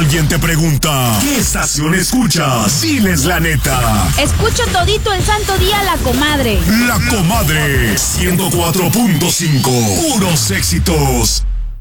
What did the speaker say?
Alguien te pregunta, ¿qué estación escuchas? Diles la neta. Escucho todito el santo día La Comadre. La Comadre, 104.5. Puros éxitos.